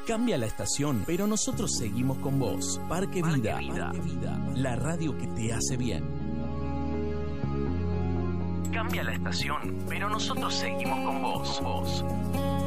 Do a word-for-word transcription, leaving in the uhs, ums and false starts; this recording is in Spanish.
Cambia la estación, pero nosotros seguimos con vos. Parque, Parque Vida, Vida. Parque Vida, la radio que te hace bien. Cambia la estación, pero nosotros seguimos con vos. vos.